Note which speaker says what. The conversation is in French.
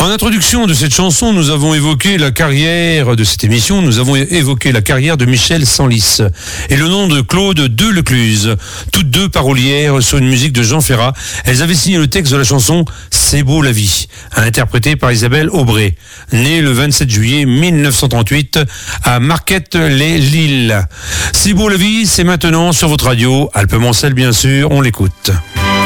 Speaker 1: En introduction de cette chanson, nous avons évoqué la carrière de cette émission, nous avons évoqué la carrière de Michel Senlis et le nom de Claude Delecluse, toutes deux parolières sur une musique de Jean Ferrat. Elles avaient signé le texte de la chanson C'est beau la vie, interprétée par Isabelle Aubray, née le 27 juillet 1938 à Marquette-les-Lilles. C'est beau la vie, c'est maintenant sur votre radio, Alpes-Mancelles bien sûr, on l'écoute.